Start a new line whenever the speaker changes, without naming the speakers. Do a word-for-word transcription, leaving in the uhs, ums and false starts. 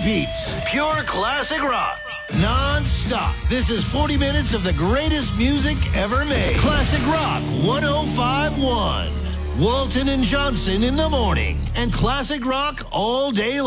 repeats. Pure classic rock. Non-stop. This is forty minutes of the greatest music ever made. Classic Rock one oh five point one. Walton and Johnson in the morning. And Classic Rock all day long.